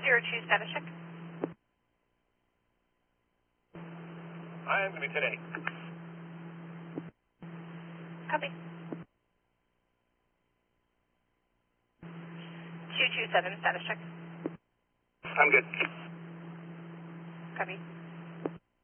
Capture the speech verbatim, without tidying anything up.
zero two, status check. I am going to be today. Copy. two two seven, status check. I'm good. Copy.